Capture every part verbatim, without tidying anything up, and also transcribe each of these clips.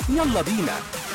يلا بينا.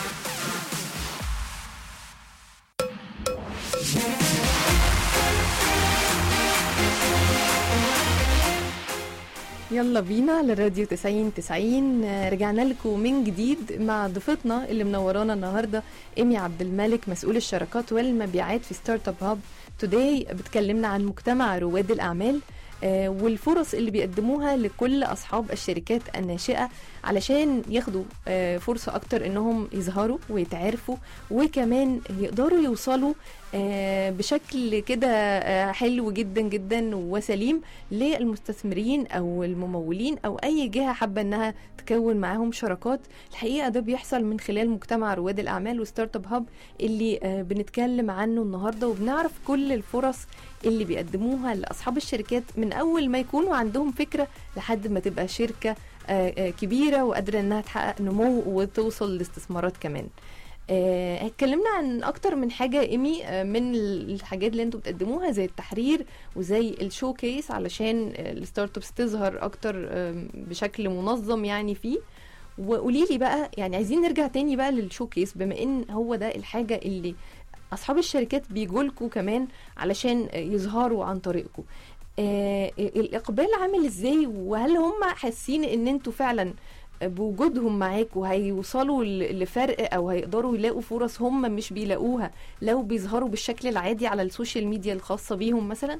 يلا بينا على الراديو تسعين تسعين. رجعنا لكم من جديد مع ضيفتنا اللي منورانا النهارده إيمي عبد الملك، مسؤول الشراكات والمبيعات في ستارت اب هاب. توداي بتكلمنا عن مجتمع رواد الاعمال آه والفرص اللي بيقدموها لكل اصحاب الشركات الناشئه علشان ياخدوا آه فرصه اكتر انهم يظهروا ويتعرفوا، وكمان يقدروا يوصلوا آه بشكل كده آه حلو جدا جدا وسليم للمستثمرين او الممولين او اي جهه حابه انها تكون معاهم شراكات. الحقيقه ده بيحصل من خلال مجتمع رواد الاعمال وستارت اب هاب اللي آه بنتكلم عنه النهارده، وبنعرف كل الفرص اللي بيقدموها لاصحاب الشركات من اول ما يكونوا عندهم فكره لحد ما تبقى شركه آه آه كبيره وقادره انها تحقق نمو وتوصل لاستثمارات كمان. آه، اتكلمنا عن اكتر من حاجه ايمي آه من الحاجات اللي انتوا بتقدموها زي التحرير وزي الشو كيس علشان آه الستارت ابس تظهر اكتر آه بشكل منظم يعني فيه. وقولي لي بقى، يعني عايزين نرجع تاني بقى للشو كيس بما ان هو ده الحاجه اللي اصحاب الشركات بيجولكوا كمان علشان آه يظهروا عن طريقكم. آه الاقبال عامل ازاي، وهل هم حاسين ان انتوا فعلا بوجودهم معاكوا هيوصلوا لفرق او هيقدروا يلاقوا فرص هم مش بيلاقوها لو بيظهروا بالشكل العادي على السوشيال ميديا الخاصة بيهم مثلا؟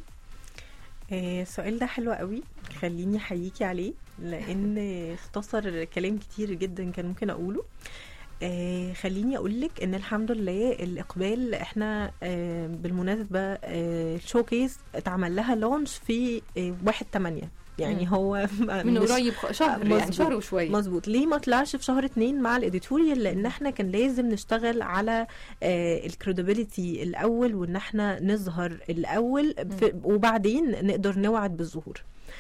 السؤال ده حلو قوي، خليني احييكي عليه لان اختصر كلام كتير جدا كان ممكن اقوله. آه خليني اقولك ان الحمد لله الاقبال احنا آه بالمناسبة آه الشوكيس اتعمل لها لونش في آه واحد تمانية، يعني هو من قريب شهر، يعني شهر وشويه. مظبوط. ليه ما طلعش في شهر اتنين مع الاديتوريال؟ لان احنا كان لازم نشتغل على آه الكريديبيليتي الاول، وان احنا نظهر الاول وبعدين نقدر نوعد بالظهور.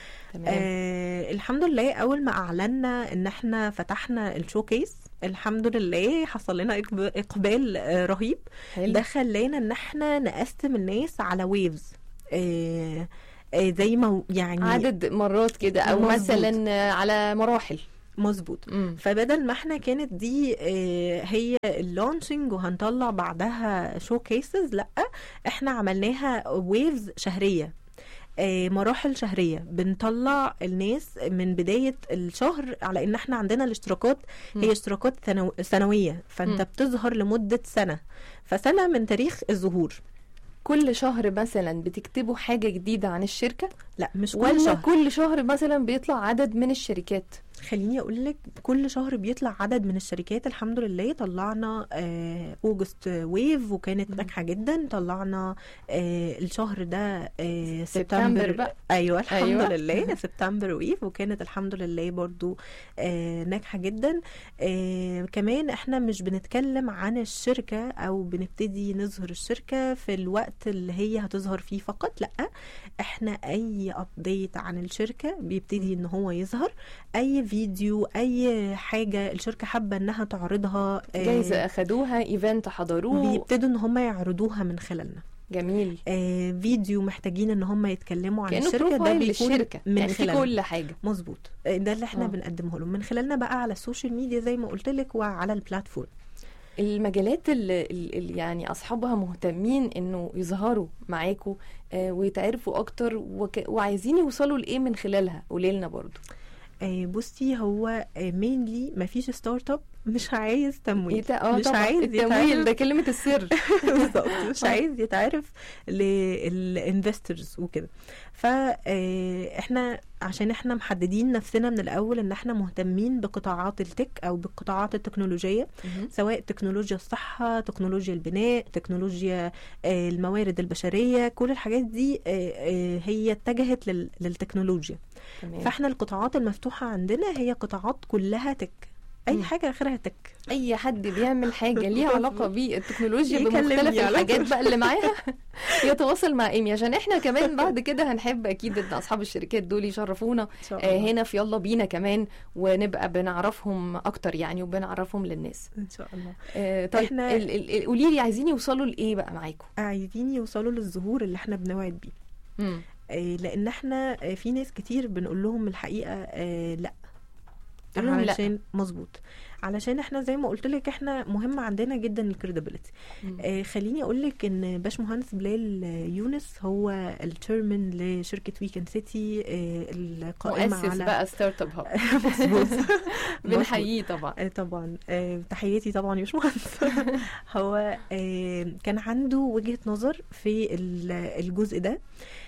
آه الحمد لله اول ما اعلنا ان احنا فتحنا الشوكيس الحمد لله حصل لنا اقبال آه رهيب. حلو. ده خلانا ان احنا نقسم الناس على ويفز، آه زي ما يعني عدد مرات كده او مزبوط. مثلا على مراحل. مظبوط. فبدل ما احنا كانت دي هي اللونشنج وهنطلع بعدها شو كيسز، لا احنا عملناها ويفز شهريه، مراحل شهريه بنطلع الناس من بدايه الشهر، على ان احنا عندنا الاشتراكات هي اشتراكات سنويه، فانت م. بتظهر لمده سنه، فسنه من تاريخ الظهور. كل شهر مثلا بتكتبوا حاجة جديدة عن الشركة؟ لا مش كل ولا شهر. كل شهر مثلا بيطلع عدد من الشركات؟ خليني اقولك كل شهر بيطلع عدد من الشركات. الحمد لله طلعنا آه اوجست ويف وكانت ناجحة جدا. طلعنا آه الشهر ده آه سبتمبر بقى. ايوه الحمد أيوة. لله سبتمبر ويف، وكانت الحمد لله برضو آه ناجحة جدا. آه كمان احنا مش بنتكلم عن الشركة او بنبتدي نظهر الشركة في الوقت اللي هي هتظهر فيه فقط، لا احنا اي ابديت عن الشركة بيبتدي ان هو يظهر، اي فيديو اي حاجه الشركه حابه انها تعرضها، جايزه آه اخدوها، ايفنت حضروه، بيبتدوا ان هم يعرضوها من خلالنا. جميل. آه فيديو محتاجين ان هم يتكلموا عن الشركه، ده بيكون الشركة. من يعني خلالنا كل حاجه. مظبوط. آه ده اللي احنا أوه. بنقدمه لهم من خلالنا بقى على السوشيال ميديا زي ما قلت لك وعلى البلاتفورم. المجالات اللي, اللي يعني اصحابها مهتمين انه يظهروا معاكم آه ويتعرفوا اكتر وك... وعايزين يوصلوا لايه من خلالها، قولي لنا برضو. آه بصي هو مينلي مفيش ستارت اب مش عايز تمويل. اه مش عايز التمويل ده كلمه السر. بالظبط. مش عايز يتعرف للانفسترز وكده. فاحنا عشان احنا محددين نفسنا من الاول ان احنا مهتمين بقطاعات التك او بالقطاعات التكنولوجيه، سواء تكنولوجيا الصحه، تكنولوجيا البناء، تكنولوجيا الموارد البشريه، كل الحاجات دي هي اتجهت للتكنولوجيا. فاحنا القطاعات المفتوحه عندنا هي قطاعات كلها تك، اي حاجه اخرها تك. اي حد بيعمل حاجه ليها علاقه بالتكنولوجيا بمختلف الحاجات بقى اللي معاها يتواصل مع ايمي، عشان احنا كمان بعد كده هنحب اكيد ان اصحاب الشركات دول يشرفونا آه هنا في يلا بينا كمان، ونبقى بنعرفهم اكتر يعني وبنعرفهم للناس ان شاء الله. آه طيب احنا قولي لي عايزين يوصلوا لايه بقى معاكم؟ عايزين يوصلوا للظهور اللي احنا بنوعد بيه. امم لان احنا في ناس كتير بنقول لهم الحقيقه آه لا علشان مظبوط، علشان احنا زي ما قلت لك احنا مهم عندنا جدا الكريديبيليتي. آه خليني اقول لك ان باشمهندس بلال يونس هو التشيرمان لشركه ويكند سيتي، آه القائمه مؤسس على بقى ستارت اب هاب. مظبوط. بنحييه طبعا. آه طبعا آه تحياتي طبعا يا باشمهندس. هو آه كان عنده وجهه نظر في الجزء ده،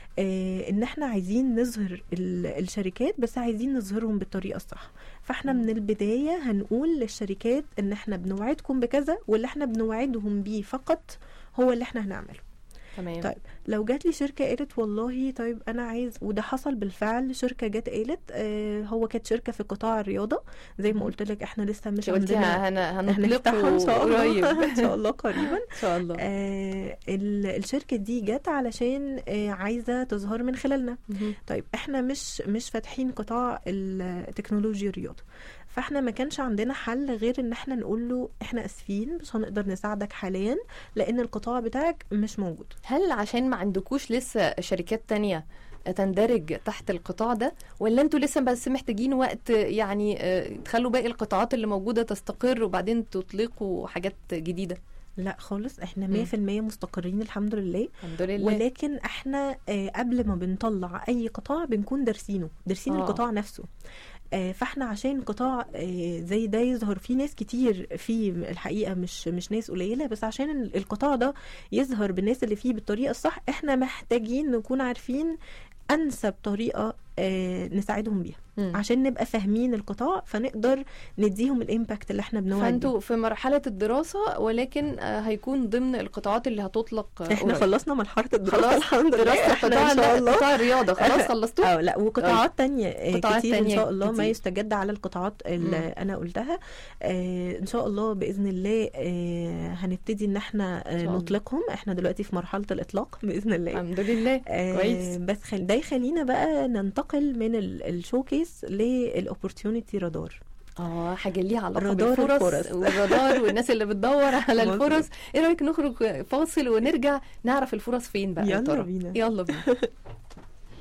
آه ان احنا عايزين نظهر الشركات بس عايزين نظهرهم بالطريقه الصح. فاحنا من البدايه هنقول للشركات ان احنا بنوعدكم بكذا، واللي احنا بنوعدهم بيه فقط هو اللي احنا هنعمله. تمام. طيب لو جات لي شركه قالت والله طيب انا عايز، وده حصل بالفعل، شركه جت قالت آه هو كانت شركه في قطاع الرياضه زي ما قلت لك احنا لسه مش عندنا هنطلقه ان شاء الله قريب ان شاء الله قريبا ان شاء الله. آه الشركه دي جت علشان آه عايزه تظهر من خلالنا. طيب احنا مش مش فاتحين قطاع التكنولوجيا الرياضه، فاحنا ما كانش عندنا حل غير ان احنا نقول له احنا اسفين مش هنقدر نساعدك حاليا لان القطاع بتاعك مش موجود. هل عشان ما عندكوش لسه شركات تانية تندرج تحت القطاع ده، ولا انتوا لسه بس محتاجين وقت يعني تخلوا باقي القطاعات اللي موجودة تستقر وبعدين تطلقوا حاجات جديدة؟ لا خالص، احنا مية في المية مستقرين الحمد لله. الحمد لله. ولكن احنا اه قبل ما بنطلع اي قطاع بنكون دارسينه دارسين آه. القطاع نفسه. آه فاحنا عشان قطاع آه زي ده يظهر فيه ناس كتير فيه الحقيقة، مش مش ناس قليلة، بس عشان القطاع ده يظهر بالناس اللي فيه بالطريقة الصح احنا محتاجين نكون عارفين انسب طريقة آه نساعدهم بيها م. عشان نبقى فاهمين القطاع فنقدر نديهم الامباكت اللي احنا بنوعد. فانتوا في مرحلة الدراسة، ولكن آه هيكون ضمن القطاعات اللي هتطلق. احنا قريب. خلصنا مرحلة الدراسة الحمد لله. دراسة القطاع ده قطاع الرياضة خلاص خلصتوه. اه لا وقطاعات تانية قطاعات كتير تانية ان شاء الله كتير. ما يستجد على القطاعات اللي م. انا قلتها. آه ان شاء الله باذن الله آه هنبتدي ان احنا آه نطلقهم. احنا دلوقتي في مرحلة الاطلاق باذن الله الحمد لله. آه كويس. بس خل... ده يخلينا بقى ننتقل من الشوكيس للاوبورتيونيتي رادار. اه حاجه ليها علاقه بالفرص والرادار والناس اللي بتدور على الفرص. ايه رايك نخرج فاصل ونرجع نعرف الفرص فين بقى؟ يلا بينا يلا بينا.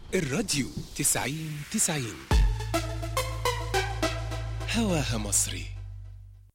الراديو تسعين تسعين هواها مصري.